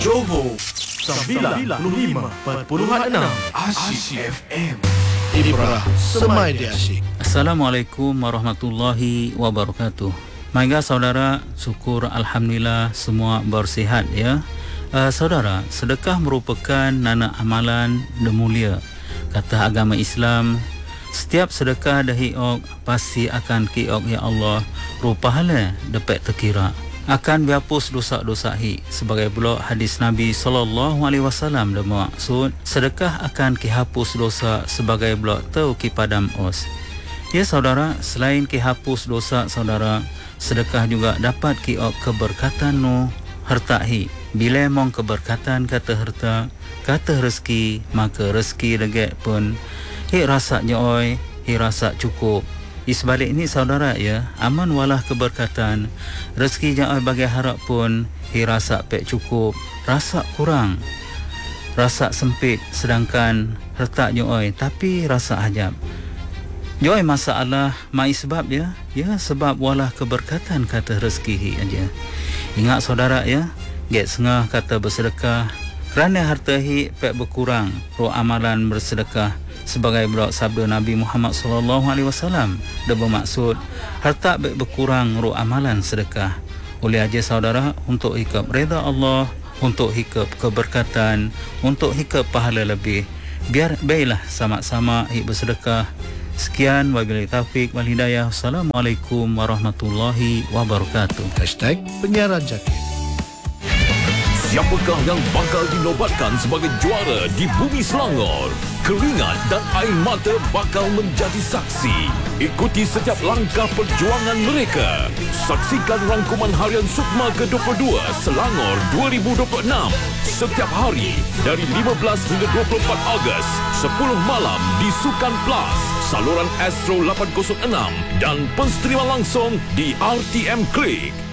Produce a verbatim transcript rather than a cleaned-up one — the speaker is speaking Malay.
Johor sembilan puluh lima perpuluhan enam Asyik F M. Ibrah Semai Dia Asyik. Assalamualaikum warahmatullahi wabarakatuh. Maiga saudara, syukur Alhamdulillah semua bersihat ya. Uh, saudara, sedekah merupakan nana amalan demulia. Kata agama Islam, setiap sedekah dahiok pasti akan kiok ya Allah rupahala dapat terkira. Akan dihapus dosa-dosa hi. Sebagai pula hadis Nabi sallallahu alaihi wasallam dan maksud sedekah akan kihapus dosa sebagai pula tau ki padam os. Ya saudara, selain kihapus dosa saudara, sedekah juga dapat kiok keberkatan no harta hi. Bila mong keberkatan kata harta, kata rezeki, maka rezeki legak pun hi rasa nyoy, hi rasa cukup. Di sebalik ini saudara ya, aman walah keberkatan, rezeki yang bagi harap pun hi rasa pek cukup, rasa kurang, rasa sempit, sedangkan harta nyoy tapi rasa ajab. Joy masalah mai sebab ya, ya sebab walah keberkatan kata rezeki hi aja. Ingat saudara ya, get sengah kata bersedekah, kerana harta hi pek berkurang, roh amalan bersedekah. Sebagai blok sabda Nabi Muhammad sallallahu alaihi wasallam, dia bermaksud harta baik berkurang roh amalan sedekah. Oleh aja saudara, untuk hikap reda Allah, untuk hikap keberkatan, untuk hikap pahala lebih, biar baiklah sama-sama hik bersedekah. Sekian, wabillahi taufiq wal hidayah. Assalamualaikum warahmatullahi wabarakatuh. Hashtag Penyiaran Jakit. Siapakah yang bakal dinobatkan sebagai juara di Bumi Selangor? Keringat dan air mata bakal menjadi saksi. Ikuti setiap langkah perjuangan mereka. Saksikan rangkuman harian Sukma ke dua puluh dua Selangor dua ribu dua puluh enam setiap hari dari lima belas hingga dua puluh empat Ogos sepuluh malam di Sukan Plus, saluran Astro lapan kosong enam dan penstriman langsung di R T M Klik.